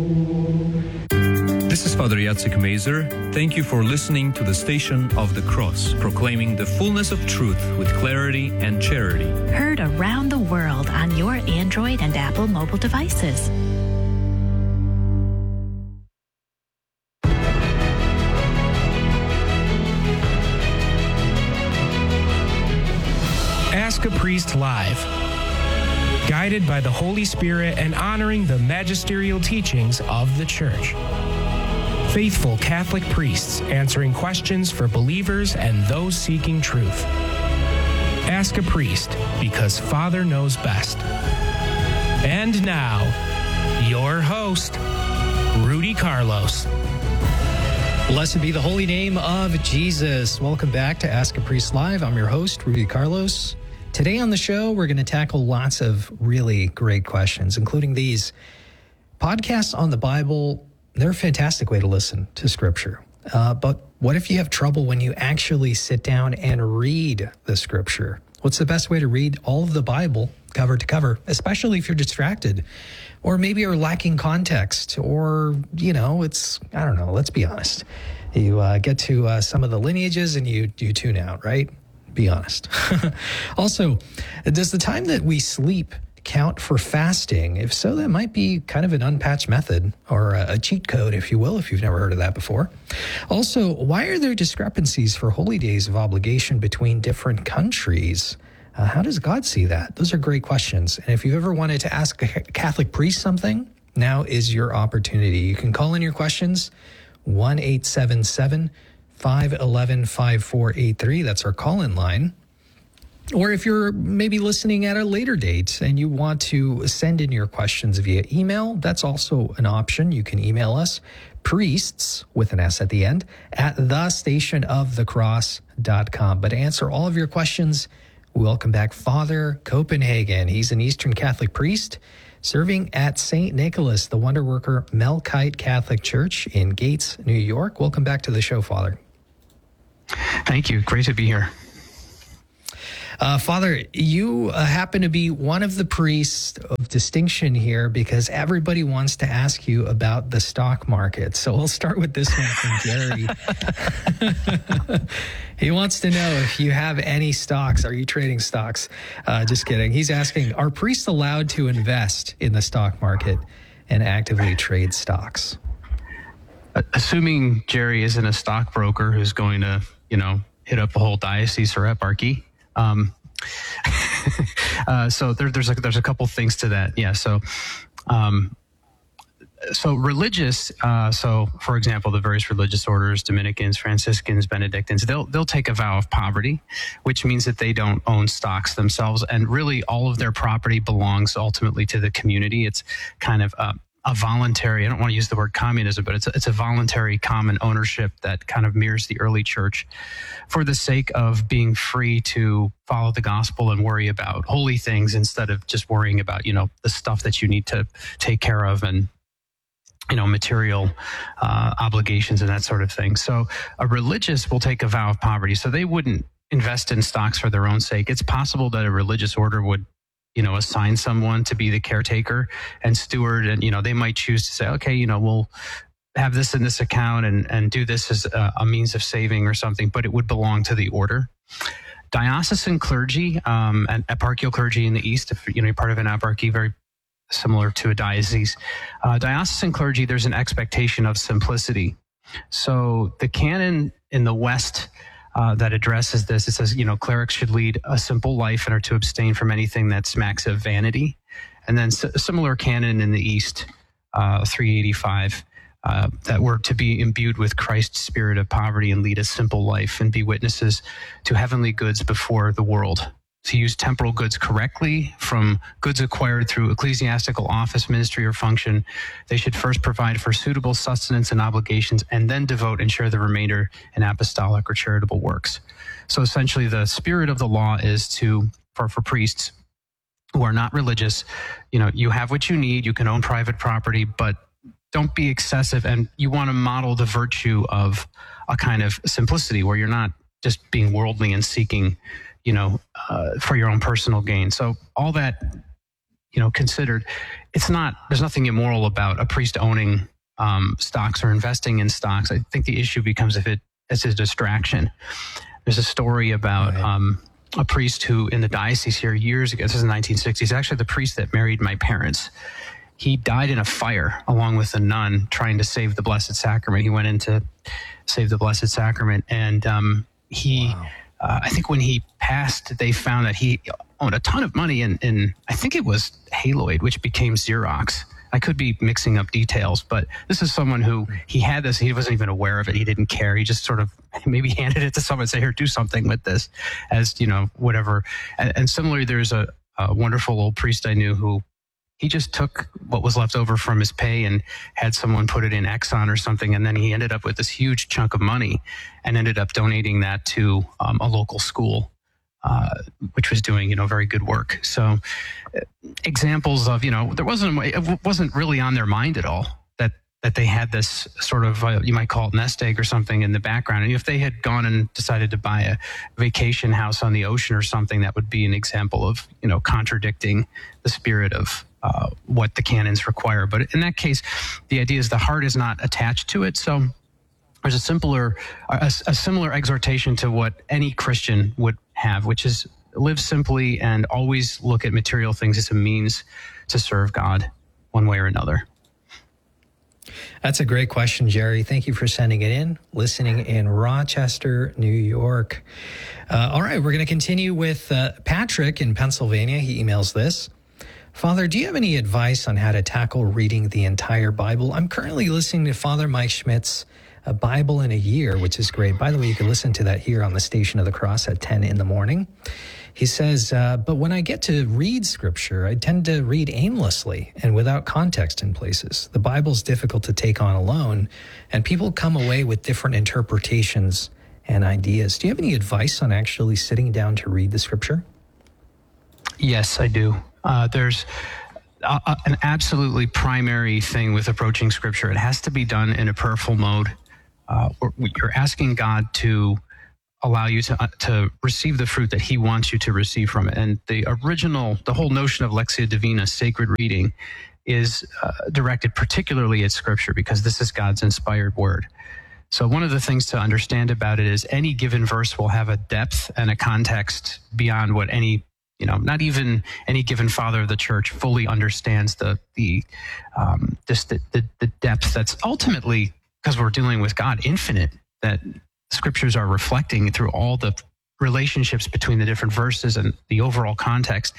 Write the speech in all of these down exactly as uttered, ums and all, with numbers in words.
This is Father Jacek Mazer. Thank you for listening to the Station of the Cross, proclaiming the fullness of truth with clarity and charity. Heard around the world on your Android and Apple mobile devices. Ask a Priest Live. Guided by the Holy Spirit and honoring the magisterial teachings of the Church. Faithful Catholic priests answering questions for believers and those seeking truth. Ask a Priest, because Father knows best. And now, your host, Rudy Carlos. Blessed be the holy name of Jesus. Welcome back to Ask a Priest Live. I'm your host, Rudy Carlos. Today on the show, we're going to tackle lots of really great questions, including these. Podcasts on the Bible, they're a fantastic way to listen to Scripture. Uh, but what if you have trouble when you actually sit down and read the Scripture? What's the best way to read all of the Bible cover to cover, especially if you're distracted? Or maybe you're lacking context, or, you know, it's, I don't know, let's be honest. You uh, get to uh, some of the lineages and you, you tune out, right? Be honest. Also, does the time that we sleep count for fasting? If so, that might be kind of an unpatched method, or a, a cheat code, if you will, if you've never heard of that before. Also, why are there discrepancies for holy days of obligation between different countries? Uh, how does God see that? Those are great questions. And if you've ever wanted to ask a Catholic priest something, now is your opportunity. You can call in your questions, one eight seven seven, five one one, five four eight three. That's our call-in line. Or if you're maybe listening at a later date and you want to send in your questions via email, that's also an option. You can email us, priests, with an S at the end, at the station of the cross dot com. But to answer all of your questions, welcome back Father Copenhagen. He's an Eastern Catholic priest serving at Saint Nicholas, the Wonder Worker Melkite Catholic Church in Gates, New York. Welcome back to the show, Father. Thank you. Great to be here. Uh, Father, you uh, happen to be one of the priests of distinction here because everybody wants to ask you about the stock market. So we'll start with this one from Jerry. He wants to know if you have any stocks. Are you trading stocks? Uh, just kidding. He's asking, are priests allowed to invest in the stock market and actively trade stocks? Assuming Jerry isn't a stockbroker who's going to, you know, hit up a whole diocese or eparchy. Um, uh, so there, there's a, there's a couple things to that. Yeah. So, um, so religious, uh, so for example, the various religious orders, Dominicans, Franciscans, Benedictines, they'll, they'll take a vow of poverty, which means that they don't own stocks themselves. And really all of their property belongs ultimately to the community. It's kind of, uh, a voluntary, I don't want to use the word communism, but it's a, it's a voluntary common ownership that kind of mirrors the early church for the sake of being free to follow the gospel and worry about holy things instead of just worrying about, you know, the stuff that you need to take care of and, you know, material uh, obligations and that sort of thing. So a religious will take a vow of poverty. So they wouldn't invest in stocks for their own sake. It's possible that a religious order would, you know, assign someone to be the caretaker and steward. And, you know, they might choose to say, okay, you know, we'll have this in this account and, and do this as a, a means of saving or something, but it would belong to the order. Diocesan clergy um, and eparchial clergy in the East, if, you know, you're part of an eparchy, very similar to a diocese. Uh, diocesan clergy, there's an expectation of simplicity. So the canon in the West Uh, that addresses this. It says, you know, clerics should lead a simple life and are to abstain from anything that smacks of vanity. And then s- similar canon in the East, uh, three eighty-five, uh, that we're to be imbued with Christ's spirit of poverty and lead a simple life and be witnesses to heavenly goods before the world. To use temporal goods correctly, from goods acquired through ecclesiastical office, ministry, or function, they should first provide for suitable sustenance and obligations, and then devote and share the remainder in apostolic or charitable works. So essentially, the spirit of the law is to, for, for priests who are not religious, you know, you have what you need, you can own private property, but don't be excessive, and you want to model the virtue of a kind of simplicity where you're not just being worldly and seeking, you know, uh, for your own personal gain. So all that you know, considered, it's not, there's nothing immoral about a priest owning um, stocks or investing in stocks. I think the issue becomes if it as a distraction. There's a story about right. um, a priest who in the diocese here years ago, this is the nineteen sixties, actually the priest that married my parents. He died in a fire along with a nun trying to save the Blessed Sacrament. He went in to save the Blessed Sacrament. And um, he, wow. uh, I think when he passed, they found that he owned a ton of money in, in I think it was Haloid, which became Xerox. I could be mixing up details, but this is someone who he had this, he wasn't even aware of it. He didn't care. He just sort of maybe handed it to someone and said, here, do something with this as, you know, whatever. And, and similarly, there's a, a wonderful old priest I knew who he just took what was left over from his pay and had someone put it in Exxon or something. And then he ended up with this huge chunk of money and ended up donating that to um, a local school, uh, which was doing, you know, very good work. So uh, examples of, you know, there wasn't, it wasn't really on their mind at all that, that they had this sort of, uh, you might call it nest egg or something in the background. And if they had gone and decided to buy a vacation house on the ocean or something, that would be an example of, you know, contradicting the spirit of, Uh, what the canons require. But in that case, the idea is the heart is not attached to it. So there's a simpler, a, a similar exhortation to what any Christian would have, which is live simply and always look at material things as a means to serve God one way or another. That's a great question, Jerry. Thank you for sending it in, listening in Rochester, New York. Uh, all right, we're going to continue with uh, Patrick in Pennsylvania. He emails this. Father, do you have any advice on how to tackle reading the entire Bible? I'm currently listening to Father Mike Schmidt's A Bible in a Year, which is great. By the way, you can listen to that here on the Station of the Cross at ten in the morning. He says, uh, but when I get to read Scripture, I tend to read aimlessly and without context in places. The Bible's difficult to take on alone, and people come away with different interpretations and ideas. Do you have any advice on actually sitting down to read the Scripture? Yes, I do. Uh, there's a, a, an absolutely primary thing with approaching Scripture. It has to be done in a prayerful mode. Uh, you're asking God to allow you to uh, to receive the fruit that He wants you to receive from it. And the original, the whole notion of Lectio Divina, sacred reading, is uh, directed particularly at Scripture because this is God's inspired word. So one of the things to understand about it is any given verse will have a depth and a context beyond what any You know, not even any given father of the church fully understands the the um, just the, the the depth that's ultimately, because we're dealing with God, infinite, that scriptures are reflecting through all the relationships between the different verses and the overall context.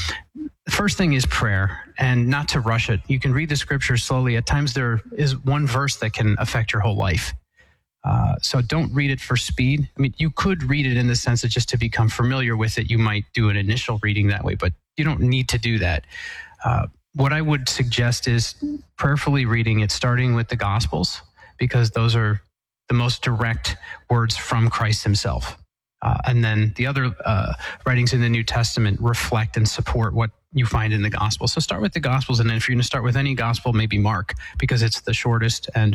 The first thing is prayer, and not to rush it. You can read the scriptures slowly. At times there is one verse that can affect your whole life. Uh, so don't read it for speed. I mean, you could read it in the sense that just to become familiar with it, you might do an initial reading that way, but you don't need to do that. Uh, what I would suggest is prayerfully reading it, starting with the Gospels, because those are the most direct words from Christ himself. Uh, and then the other uh, writings in the New Testament reflect and support what you find in the Gospels. So start with the Gospels, and then if you're going to start with any Gospel, maybe Mark, because it's the shortest and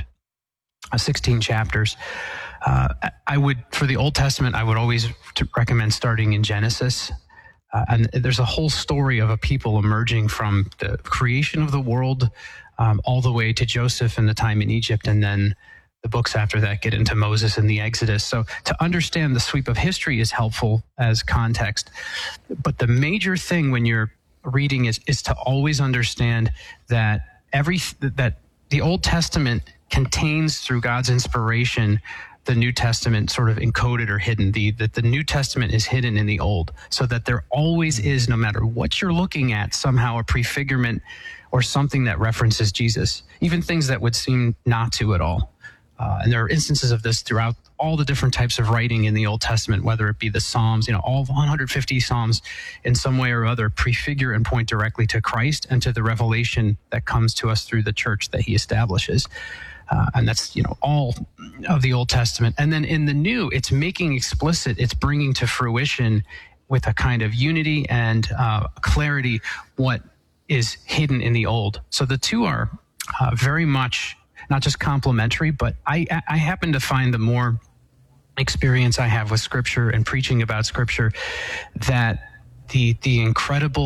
sixteen chapters. Uh, I would, for the Old Testament, I would always recommend starting in Genesis. Uh, and there's a whole story of a people emerging from the creation of the world um, all the way to Joseph and the time in Egypt. And then the books after that get into Moses and the Exodus. So to understand the sweep of history is helpful as context. But the major thing when you're reading is, is to always understand that every, that the Old Testament contains, through God's inspiration, the New Testament sort of encoded or hidden. The that the New Testament is hidden in the Old, so that there always is, no matter what you're looking at, somehow a prefigurement or something that references Jesus, even things that would seem not to at all. Uh, and there are instances of this throughout all the different types of writing in the Old Testament, whether it be the Psalms, you know, all one hundred fifty Psalms in some way or other prefigure and point directly to Christ and to the revelation that comes to us through the church that he establishes. Uh, and that's, you know, all of the Old Testament. And then in the New, it's making explicit, it's bringing to fruition with a kind of unity and uh, clarity what is hidden in the Old. So the two are uh, very much not just complementary, but I, I happen to find the more experience I have with Scripture and preaching about Scripture, that the the incredible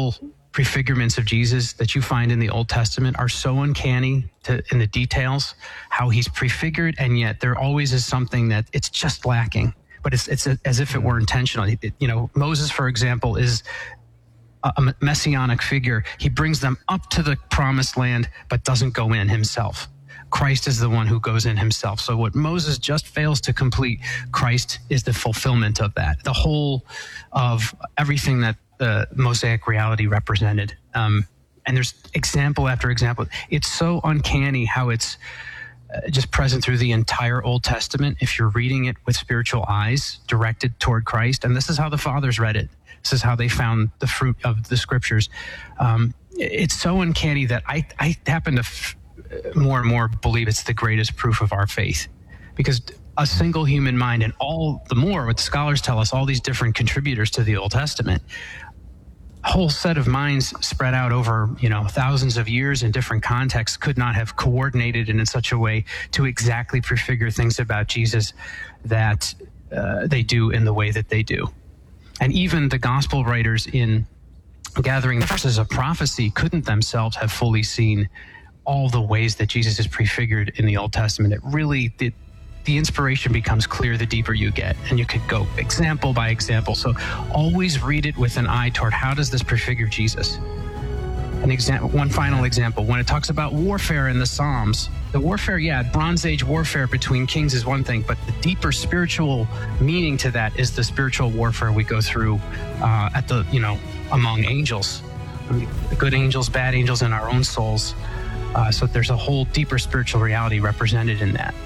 prefigurements of Jesus that you find in the Old Testament are so uncanny to, in the details, how he's prefigured, and yet there always is something that it's just lacking, but it's it's a, as if it were intentional. It, it, you know, Moses, for example, is a, a messianic figure. He brings them up to the promised land, but doesn't go in himself. Christ is the one who goes in himself. So what Moses just fails to complete, Christ is the fulfillment of that. The whole of everything that the Mosaic reality represented. Um, and there's example after example. It's so uncanny how it's uh, just present through the entire Old Testament if you're reading it with spiritual eyes directed toward Christ. And this is how the fathers read it. This is how they found the fruit of the scriptures. Um, it's so uncanny that I, I happen to f- more and more believe it's the greatest proof of our faith, because a single human mind, and all the more what the scholars tell us, all these different contributors to the Old Testament, a whole set of minds spread out over, you know, thousands of years in different contexts could not have coordinated in such a way to exactly prefigure things about Jesus that uh, they do in the way that they do. And even the gospel writers in gathering the verses of prophecy couldn't themselves have fully seen all the ways that Jesus is prefigured in the Old Testament. It really, the, the inspiration becomes clear the deeper you get, and you could go example by example. So always read it with an eye toward how does this prefigure Jesus? An example, one final example, when it talks about warfare in the Psalms, the warfare, yeah, Bronze Age warfare between kings is one thing, but the deeper spiritual meaning to that is the spiritual warfare we go through uh, at the, you know, among angels, I mean, good angels, bad angels, and our own souls. Uh, so there's a whole deeper spiritual reality represented in that.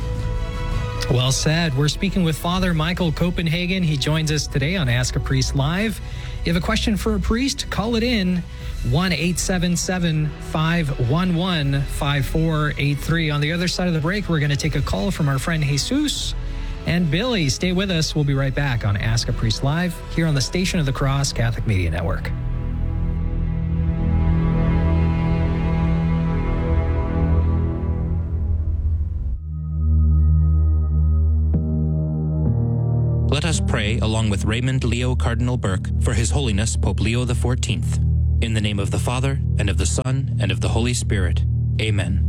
Well said. We're speaking with Father Michael Copenhagen. He joins us today on Ask a Priest Live. You have a question for a priest? Call it in. one eight seven seven, five one one, five four eight three. On the other side of the break, we're going to take a call from our friend Jesus and Billy. Stay with us. We'll be right back on Ask a Priest Live here on the Station of the Cross Catholic Media Network. Let us pray along with Raymond Leo Cardinal Burke for His Holiness Pope Leo the fourteenth. In the name of the Father, and of the Son, and of the Holy Spirit. Amen.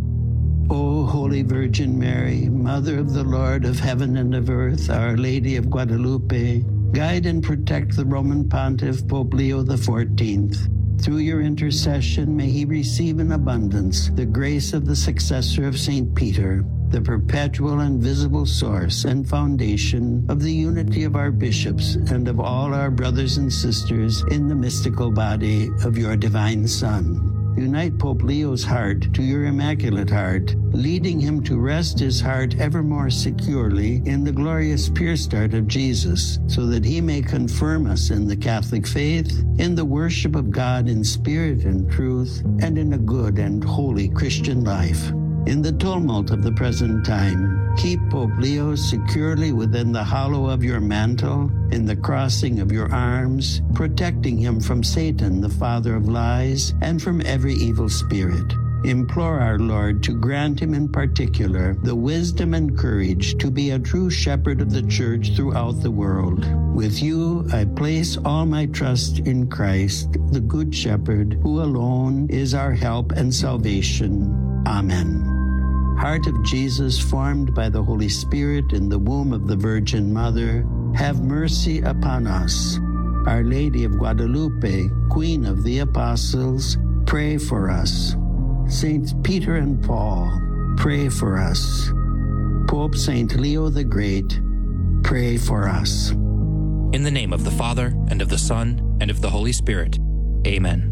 O Holy Virgin Mary, Mother of the Lord of heaven and of earth, Our Lady of Guadalupe, guide and protect the Roman Pontiff Pope Leo the fourteenth. Through your intercession, may he receive in abundance the grace of the successor of Saint Peter, the perpetual and visible source and foundation of the unity of our bishops and of all our brothers and sisters in the mystical body of your divine Son. Unite Pope Leo's heart to your Immaculate Heart, leading him to rest his heart ever more securely in the glorious pure start of Jesus, so that he may confirm us in the Catholic faith, in the worship of God in spirit and truth, and in a good and holy Christian life. In the tumult of the present time, keep Pope Leo securely within the hollow of your mantle, in the crossing of your arms, protecting him from Satan, the father of lies, and from every evil spirit. Implore our Lord to grant him in particular the wisdom and courage to be a true shepherd of the Church throughout the world. With you, I place all my trust in Christ, the Good Shepherd, who alone is our help and salvation. Amen. Heart of Jesus, formed by the Holy Spirit in the womb of the Virgin Mother, have mercy upon us. Our Lady of Guadalupe, Queen of the Apostles, pray for us. Saints Peter and Paul, pray for us. Pope Saint Leo the Great, pray for us. In the name of the Father, and of the Son, and of the Holy Spirit. Amen.